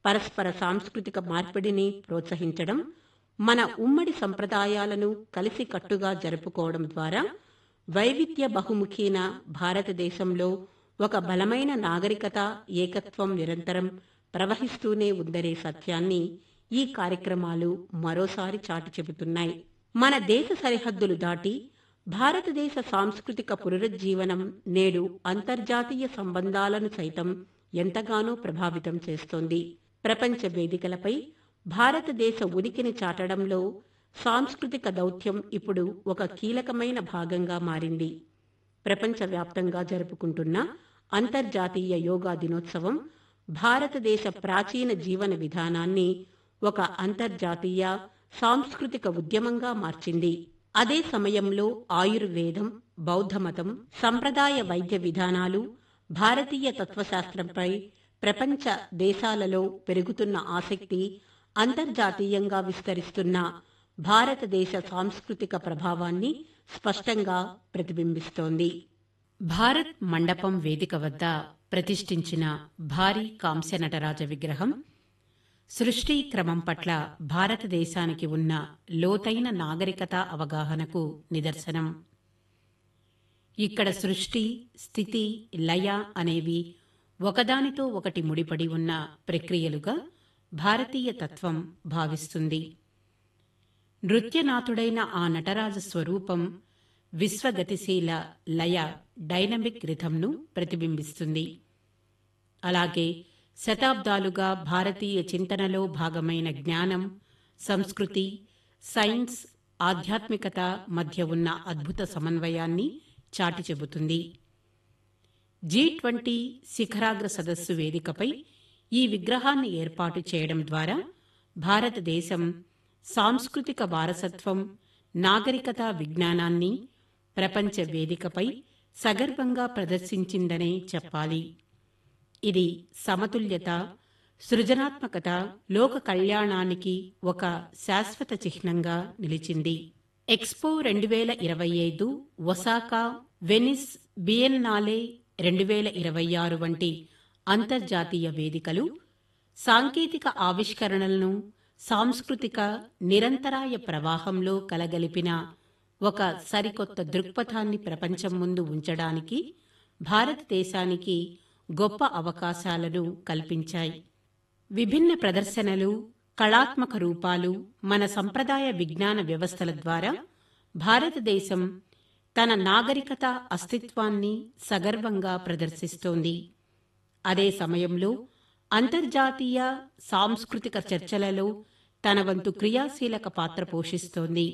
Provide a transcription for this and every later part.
పరస్పర సాంస్కృతిక మార్పిడిని ప్రోత్సహించడం, మన ఉమ్మడి సంప్రదాయాలను కలిసికట్టుగా జరుపుకోవడం ద్వారా వైవిధ్య బహుముఖీన భారతదేశంలో ఒక బలమైన నాగరికత ఏకత్వం నిరంతరం ప్రవహిస్తూనే ఉందనే సత్యాన్ని ఈ కార్యక్రమాలు మరోసారి చాటి చెబుతున్నాయి. మన దేశ సరిహద్దులు దాటి భారతదేశ సాంస్కృతిక పునరుజ్జీవనం నేడు అంతర్జాతీయ సంబంధాలను సైతం ఎంతగానో ప్రభావితం చేస్తోంది. ప్రపంచ వేదికలపై భారతదేశ ఉనికిని చాటడంలో సాంస్కృతిక దౌత్యం ఇప్పుడు ఒక కీలకమైన భాగంగా మారింది. ప్రపంచవ్యాప్తంగా జరుపుకుంటున్న అంతర్జాతీయ యోగా దినోత్సవం భారతదేశ ప్రాచీన జీవన విధానాన్ని ఒక అంతర్జాతీయ సాంస్కృతిక ఉద్యమంగా మార్చింది. అదే సమయంలో ఆయుర్వేదం, బౌద్ధమతం, సంప్రదాయ వైద్య విధానాలు, భారతీయ తత్వశాస్త్రంపై ప్రపంచ దేశాలలో పెరుగుతున్న ఆసక్తి అంతర్జాతీయంగా విస్తరిస్తున్న భారతదేశ సాంస్కృతిక ప్రభావాన్ని స్పష్టంగా ప్రతిబింబిస్తోంది. భారత్ మండపం వేదిక వద్ద ప్రతిష్ఠించిన భారీ కాంస్య నటరాజ విగ్రహం సృష్టి క్రమం పట్ల భారతదేశానికి ఉన్న లోతైన నాగరికత అవగాహనకు నిదర్శనం. ఇక్కడ సృష్టి, స్థితి, లయ అనేవి ఒకదానితో ఒకటి ముడిపడి ఉన్న ప్రక్రియలుగా భారతీయ తత్వం భావిస్తుంది. నృత్యనాథుడైన ఆ నటరాజ స్వరూపం విశ్వగతిశీల లయ, డైనమిక్ రిథంను ప్రతిబింబిస్తుంది. అలాగే శతాబ్దాలుగా భారతీయ చింతనలో భాగమైన జ్ఞానం, సంస్కృతి, సైన్స్, ఆధ్యాత్మికత మధ్య ఉన్న అద్భుత సమన్వయాన్ని చాటి చెబుతుంది. G20 శిఖరాగ్ర సదస్సు వేదికపై ఈ విగ్రహాన్ని ఏర్పాటు చేయడం ద్వారా భారతదేశం సాంస్కృతిక వారసత్వం, నాగరికత విజ్ఞానాన్ని ప్రపంచ వేదికపై సగర్వంగా ప్రదర్శించిందనే చెప్పాలి. ఇది సమతుల్యత, సృజనాత్మకత, లోక కళ్యాణానికి ఒక శాశ్వత చిహ్నంగా నిలిచింది. ఎక్స్పో 2025, ఒసాకా, వెనిస్ బియన్నాలే 2026 వంటి అంతర్జాతీయ వేదికలు సాంకేతిక ఆవిష్కరణలను సాంస్కృతిక నిరంతరాయ ప్రవాహంలో కలగలిపిన ఒక సరికొత్త దృక్పథాన్ని ప్రపంచం ముందు ఉంచడానికి భారతదేశానికి గొప్ప అవకాశాలను కల్పించాయి. విభిన్న ప్రదర్శనలు, కళాత్మక రూపాలు, మన సంప్రదాయ విజ్ఞాన వ్యవస్థల ద్వారా భారతదేశం తన నాగరికత అస్తిత్వాన్ని సగర్వంగా ప్రదర్శిస్తోంది. అదే సమయంలో అంతర్జాతీయ సాంస్కృతిక చర్చలలో తన వంతు క్రియాశీలక పాత్ర పోషిస్తోంది.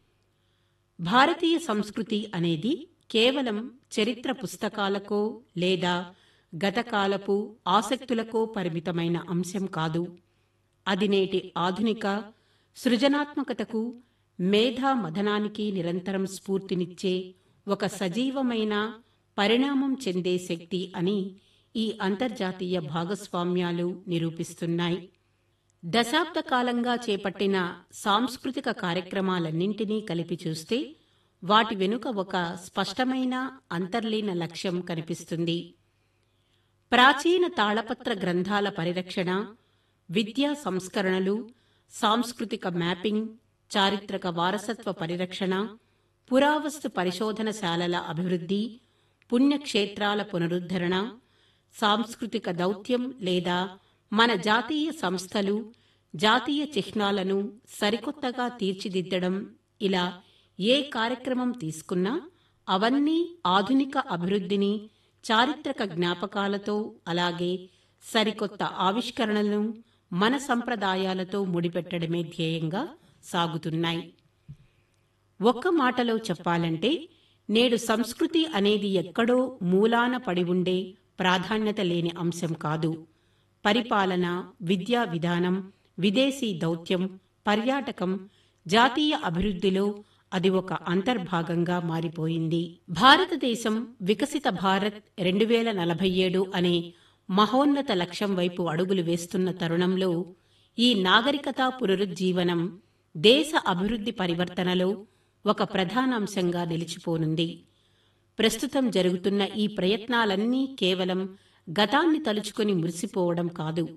భారతీయ సంస్కృతి అనేది కేవలం చరిత్ర పుస్తకాలకో లేదా గతకాలపు ఆసక్తులకో పరిమితమైన అంశం కాదు. అది నేటి ఆధునిక సృజనాత్మకతకు, మేధా మథనానికి నిరంతరం స్ఫూర్తినిచ్చే ఒక సజీవమైన, పరిణామం చెందే శక్తి అని ఈ అంతర్జాతీయ భాగస్వామ్యాలు నిరూపిస్తున్నాయి. దశాబ్ద కాలంగా చేపట్టిన సాంస్కృతిక కార్యక్రమాలన్నింటినీ కలిపి చూస్తే వాటి వెనుక ఒక స్పష్టమైన అంతర్లీన లక్ష్యం కనిపిస్తుంది. ప్రాచీన తాళపత్ర గ్రంథాల పరిరక్షణ, విద్యా సంస్కరణలు, సాంస్కృతిక మ్యాపింగ్, చారిత్రక వారసత్వ పరిరక్షణ, పురావస్తు పరిశోధనశాలల అభివృద్ధి, పుణ్యక్షేత్రాల పునరుద్ధరణ, సాంస్కృతిక దౌత్యం లేదా మన జాతీయ సంస్థలు, జాతీయ చిహ్నాలను సరికొత్తగా తీర్చిదిద్దడం, ఇలా ఏ కార్యక్రమం తీసుకున్నా అవన్నీ ఆధునిక అభివృద్ధిని చారిత్రక జ్ఞాపకాలతో, అలాగే సరికొత్త ఆవిష్కరణలను మన సంప్రదాయాలతో ముడిపెట్టడమే ధ్యేయంగా సాగుతున్నాయి. ఒక్క మాటలో చెప్పాలంటే నేడు సంస్కృతి అనేది ఎక్కడో మూలాన పడి ఉండే ప్రాధాన్యత లేని అంశం కాదు. పరిపాలన, విద్యా విధానం, విదేశీ దౌత్యం, పర్యాటకం, జాతీయ అభివృద్ధిలో అది ఒక అంతర్భాగంగా మారిపోయింది. భారతదేశం వికసిత భారత్ 2047 అనే మహోన్నత లక్ష్యం వైపు అడుగులు వేస్తున్న తరుణంలో ఈ నాగరికతా పునరుజ్జీవనం దేశ అభివృద్ధి పరివర్తనలో ఒక ప్రధానాంశంగా నిలిచిపోనుంది. ప్రస్తుతం జరుగుతున్న ఈ ప్రయత్నాలన్నీ కేవలం గతాన్ని తలుచుకుని మురిసిపోవడం కాదు.